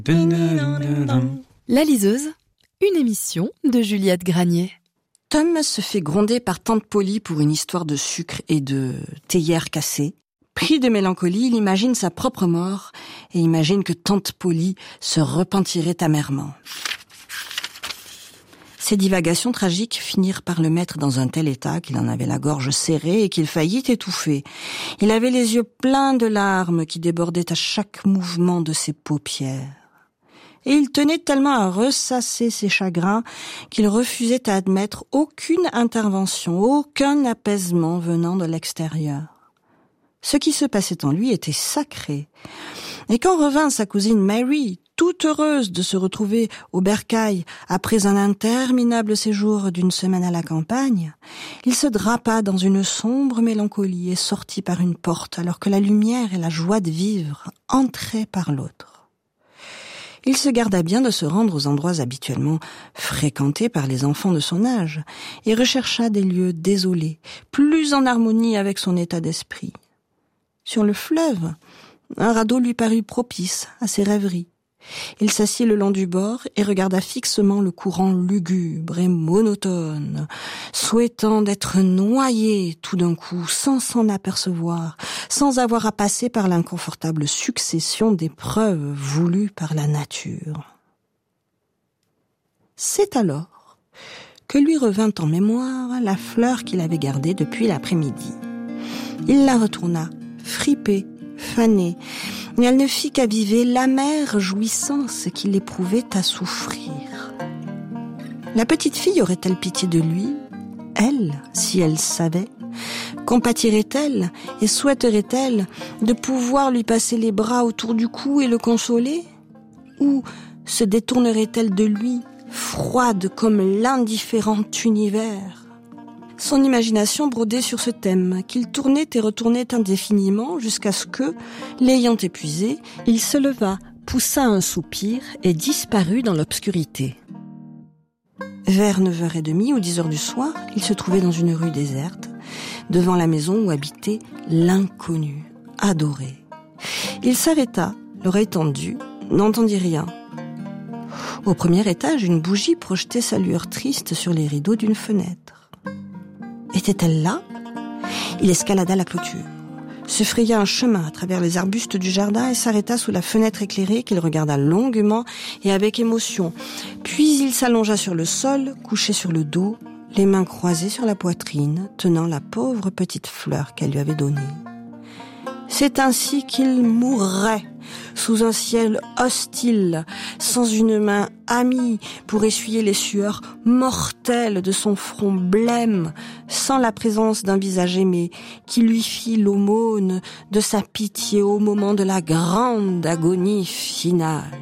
La liseuse, une émission de Juliette Granier. Tom se fait gronder par tante Polly pour une histoire de sucre et de théière cassée. Pris de mélancolie, il imagine sa propre mort et imagine que tante Polly se repentirait amèrement. Ces divagations tragiques finirent par le mettre dans un tel état qu'il en avait la gorge serrée et qu'il faillit étouffer. Il avait les yeux pleins de larmes qui débordaient à chaque mouvement de ses paupières. Et il tenait tellement à ressasser ses chagrins qu'il refusait à admettre aucune intervention, aucun apaisement venant de l'extérieur. Ce qui se passait en lui était sacré. Et quand revint sa cousine Mary, toute heureuse de se retrouver au bercail après un interminable séjour d'une semaine à la campagne, il se drapa dans une sombre mélancolie et sortit par une porte alors que la lumière et la joie de vivre entraient par l'autre. Il se garda bien de se rendre aux endroits habituellement fréquentés par les enfants de son âge et rechercha des lieux désolés, plus en harmonie avec son état d'esprit. Sur le fleuve, un radeau lui parut propice à ses rêveries. Il s'assit le long du bord et regarda fixement le courant lugubre et monotone, souhaitant d'être noyé tout d'un coup, sans s'en apercevoir, sans avoir à passer par l'inconfortable succession d'épreuves voulues par la nature. C'est alors que lui revint en mémoire la fleur qu'il avait gardée depuis l'après-midi. Il la retourna, fripée, fanée, et elle ne fit qu'aviver l'amère jouissance qu'il éprouvait à souffrir. La petite fille aurait-elle pitié de lui, elle, si elle savait? Compatirait-elle et souhaiterait-elle de pouvoir lui passer les bras autour du cou et le consoler? Ou se détournerait-elle de lui, froide comme l'indifférent univers? Son imagination brodait sur ce thème, qu'il tournait et retournait indéfiniment jusqu'à ce que, l'ayant épuisé, il se leva, poussa un soupir et disparut dans l'obscurité. Vers 9h30 ou 10h du soir, il se trouvait dans une rue déserte, devant la maison où habitait l'inconnu, adoré. Il s'arrêta, l'oreille tendue, n'entendit rien. Au premier étage, une bougie projetait sa lueur triste sur les rideaux d'une fenêtre. Était-elle là? Il escalada la clôture, se fraya un chemin à travers les arbustes du jardin et s'arrêta sous la fenêtre éclairée qu'il regarda longuement et avec émotion. Puis il s'allongea sur le sol, couché sur le dos, les mains croisées sur la poitrine, tenant la pauvre petite fleur qu'elle lui avait donnée. C'est ainsi qu'il mourrait, sous un ciel hostile, sans une main amie pour essuyer les sueurs mortelles de son front blême, sans la présence d'un visage aimé qui lui fit l'aumône de sa pitié au moment de la grande agonie finale.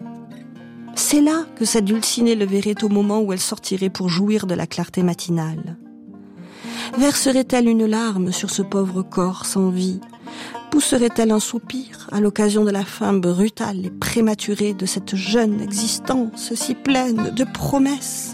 C'est là que sa dulcinée le verrait au moment où elle sortirait pour jouir de la clarté matinale. Verserait-elle une larme sur ce pauvre corps sans vie? Pousserait-elle un soupir à l'occasion de la fin brutale et prématurée de cette jeune existence si pleine de promesses?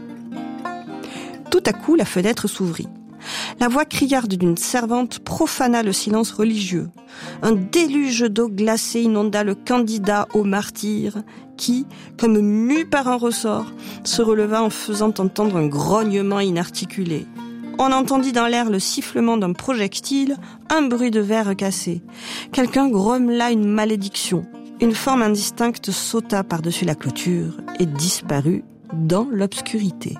Tout à coup, la fenêtre s'ouvrit. La voix criarde d'une servante profana le silence religieux. Un déluge d'eau glacée inonda le candidat au martyre qui, comme mu par un ressort, se releva en faisant entendre un grognement inarticulé. On entendit dans l'air le sifflement d'un projectile, un bruit de verre cassé. Quelqu'un grommela une malédiction. Une forme indistincte sauta par-dessus la clôture et disparut dans l'obscurité.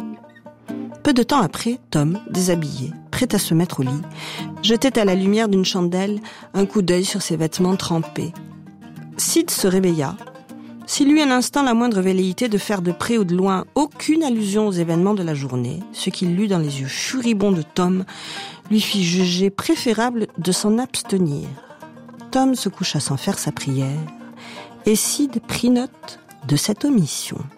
Peu de temps après, Tom, déshabillé, prêt à se mettre au lit, jetait à la lumière d'une chandelle un coup d'œil sur ses vêtements trempés. Sid se réveilla. S'il eut un instant la moindre velléité de faire de près ou de loin aucune allusion aux événements de la journée, ce qu'il lut dans les yeux furibonds de Tom lui fit juger préférable de s'en abstenir. Tom se coucha sans faire sa prière, et Sid prit note de cette omission.